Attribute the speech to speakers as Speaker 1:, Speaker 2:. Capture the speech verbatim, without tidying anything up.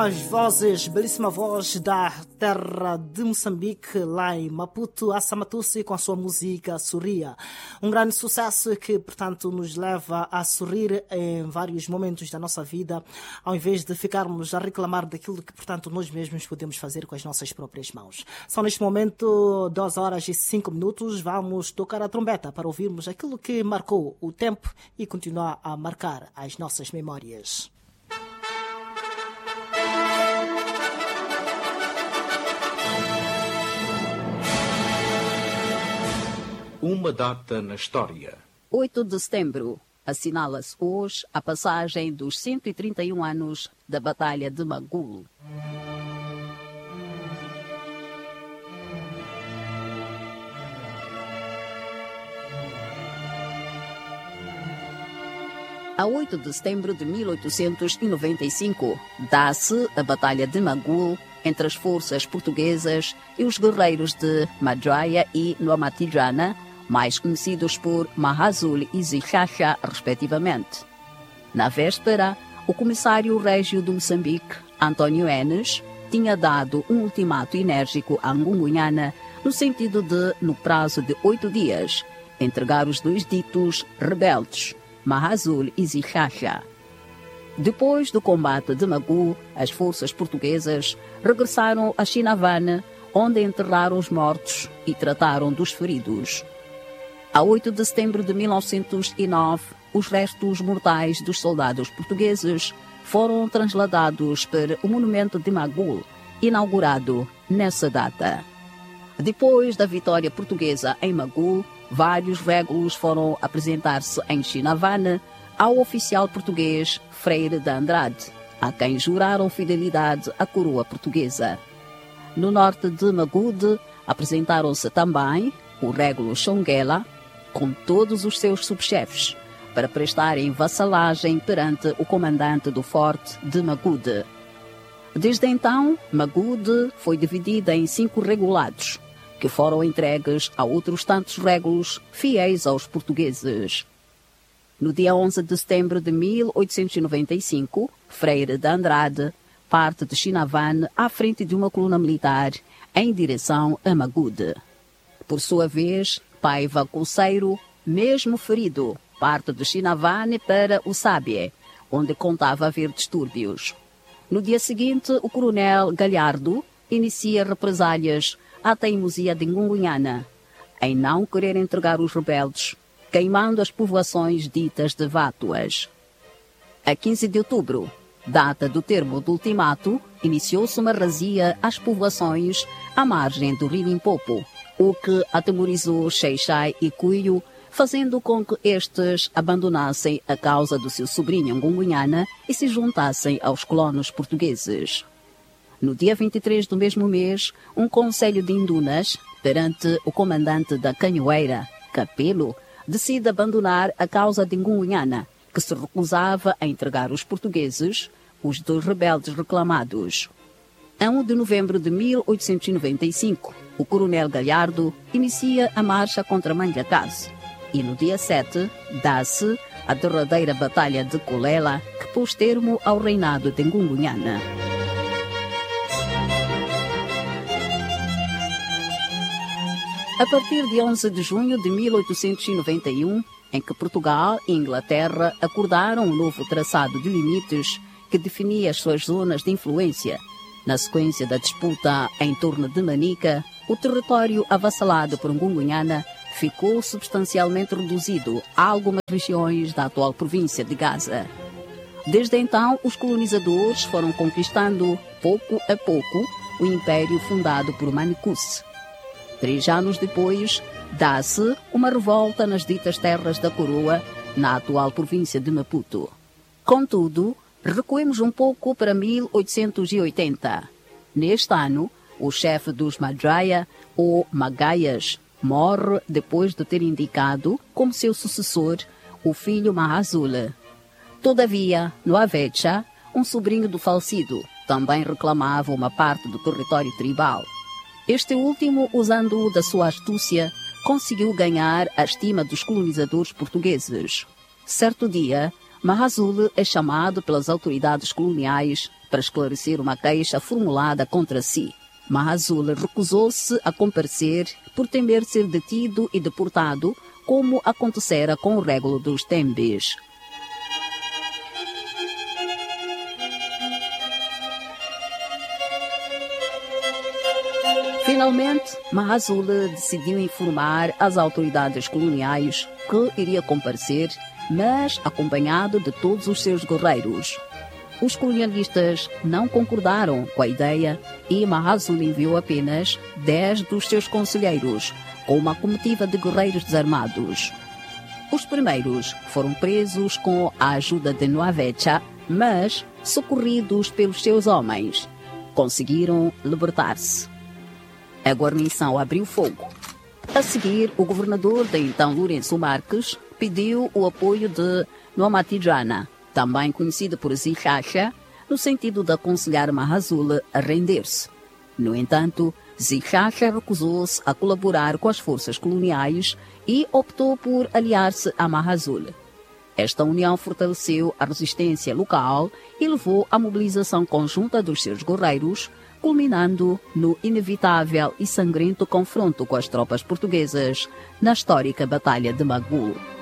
Speaker 1: As vozes, belíssima voz da terra de Moçambique, lá em Maputo, Assamatusi, com a sua música Sorria. Um grande sucesso que, portanto, nos leva a sorrir em vários momentos da nossa vida, ao invés de ficarmos a reclamar daquilo que, portanto, nós mesmos podemos fazer com as nossas próprias mãos. São neste momento duas horas e cinco minutos. Vamos tocar a trombeta para ouvirmos aquilo que marcou o tempo e continuar a marcar as nossas memórias.
Speaker 2: Uma data na história.
Speaker 3: oito de setembro. Assinala-se hoje a passagem dos cento e trinta e um anos da Batalha de Magulo. A oito de setembro de mil oitocentos e noventa e cinco, dá-se a Batalha de Magulo entre as forças portuguesas e os guerreiros de Madraya e Noamatijana, mais conhecidos por Mahazul e Zichacha, respectivamente. Na véspera, o comissário régio de Moçambique, António Enes, tinha dado um ultimato enérgico à Ngungunhana no sentido de, no prazo de oito dias, entregar os dois ditos rebeldes, Mahazul e Zichacha. Depois do combate de Magu, as forças portuguesas regressaram a Chinavane, onde enterraram os mortos e trataram dos feridos. A oito de setembro de mil novecentos e nove, os restos mortais dos soldados portugueses foram transladados para o monumento de Magulo, inaugurado nessa data. Depois da vitória portuguesa em Magulo, vários régulos foram apresentar-se em Chinavane ao oficial português Freire de Andrade, a quem juraram fidelidade à coroa portuguesa. No norte de Magude, apresentaram-se também o régulo Xonguela, com todos os seus subchefes, para prestarem vassalagem perante o comandante do forte de Magude. Desde então, Magude foi dividida em cinco regulados, que foram entregues a outros tantos régulos fiéis aos portugueses. No dia onze de setembro de mil oitocentos e noventa e cinco, Freire de Andrade parte de Chinavane à frente de uma coluna militar em direção a Magude. Por sua vez, Paiva Conceiro, mesmo ferido, parte de Chinavane para o Sábie, onde contava haver distúrbios. No dia seguinte, o coronel Galhardo inicia represálias à teimosia de Ngungunhana, em não querer entregar os rebeldes, queimando as povoações ditas de Vátuas. A quinze de outubro, data do termo do ultimato, iniciou-se uma razia às povoações à margem do rio Limpopo, o que atemorizou Xai-Xai e Cuio, fazendo com que estes abandonassem a causa do seu sobrinho Ngungunhana e se juntassem aos colonos portugueses. No dia vinte e três do mesmo mês, um conselho de indunas, perante o comandante da Canhoeira, Capelo, decide abandonar a causa de Ngungunhana, que se recusava a entregar os portugueses, os dois rebeldes reclamados. A um de novembro de mil oitocentos e noventa e cinco, o coronel Galhardo inicia a marcha contra Manjacase, e no dia sete dá-se a derradeira Batalha de Colela, que pôs termo ao reinado de Ngungunhana. A partir de onze de junho de mil oitocentos e noventa e um, em que Portugal e Inglaterra acordaram um novo traçado de limites que definia as suas zonas de influência. Na sequência da disputa em torno de Manica, o território avassalado por Ngungunhana ficou substancialmente reduzido a algumas regiões da atual província de Gaza. Desde então, os colonizadores foram conquistando, pouco a pouco, o império fundado por Manicus. Três anos depois, dá-se uma revolta nas ditas terras da coroa, na atual província de Maputo. Contudo, recuemos um pouco para mil oitocentos e oitenta. Neste ano, o chefe dos Madraya, ou Magaias, morre depois de ter indicado como seu sucessor o filho Mahazul. Todavia, no Avecha, um sobrinho do falecido também reclamava uma parte do território tribal. Este último, usando da sua astúcia, conseguiu ganhar a estima dos colonizadores portugueses. Certo dia, Maha Azul é chamado pelas autoridades coloniais para esclarecer uma queixa formulada contra si. Maha Azul recusou-se a comparecer por temer ser detido e deportado, como acontecera com o régulo dos Tembes. Finalmente, Maha Azul decidiu informar as autoridades coloniais que iria comparecer, mas acompanhado de todos os seus guerreiros. Os colonialistas não concordaram com a ideia e Maha Azul enviou apenas dez dos seus conselheiros, com uma comitiva de guerreiros desarmados. Os primeiros foram presos com a ajuda de Nuavecha, mas socorridos pelos seus homens. Conseguiram libertar-se. A guarnição abriu fogo. A seguir, o governador de então Lourenço Marques pediu o apoio de Nomatijana, também conhecida por Zichacha, no sentido de aconselhar Maha Azul a render-se. No entanto, Zichacha recusou-se a colaborar com as forças coloniais e optou por aliar-se a Maha Azul. Esta união fortaleceu a resistência local e levou à mobilização conjunta dos seus guerreiros, culminando no inevitável e sangrento confronto com as tropas portuguesas na histórica Batalha de Magul.